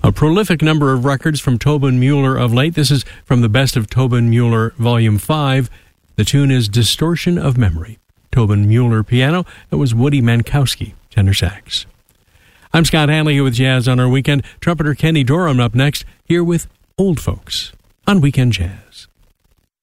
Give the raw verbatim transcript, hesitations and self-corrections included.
A prolific number of records from Tobin Mueller of late. This is from the Best of Tobin Mueller Volume five. The tune is Distortion of Memory. Tobin Mueller piano. That was Woody Mankowski, tenor sax. I'm Scott Hanley here with Jazz on Our Weekend. Trumpeter Kenny Dorham up next, here with Old Folks on Weekend Jazz.